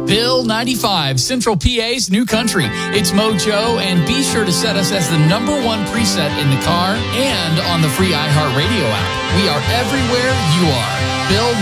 Bill 95, Central PA's new country. It's Mojo, and be sure to set us as the #1 preset in the car and on the free iHeartRadio app. We are everywhere you are. Bill